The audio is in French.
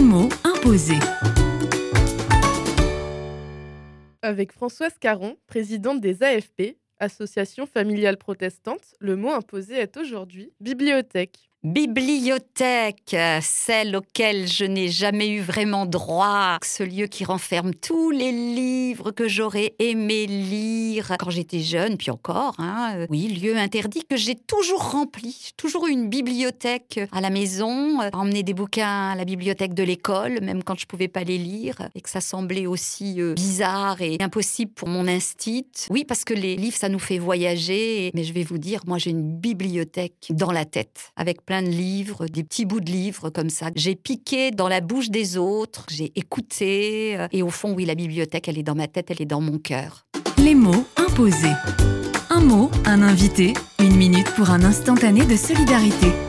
mots imposés. Avec Françoise Caron, présidente des AFP, Association familiale protestante, le mot imposé est aujourd'hui bibliothèque. Bibliothèque, celle auquel je n'ai jamais eu vraiment droit, ce lieu qui renferme tous les livres que j'aurais aimé lire quand j'étais jeune, puis encore, oui, lieu interdit que j'ai toujours rempli, toujours eu une bibliothèque à la maison, emmener des bouquins à la bibliothèque de l'école, même quand je pouvais pas les lire, et que ça semblait aussi bizarre et impossible pour mon instinct. Oui, parce que les livres, ça nous fait voyager, mais je vais vous dire, moi j'ai une bibliothèque dans la tête, avec plein de livres, des petits bouts de livres comme ça. J'ai piqué dans la bouche des autres, j'ai écouté. Et au fond, oui, la bibliothèque, elle est dans ma tête, elle est dans mon cœur. Les mots imposés. Un mot, un invité, 1 minute pour un instantané de solidarité.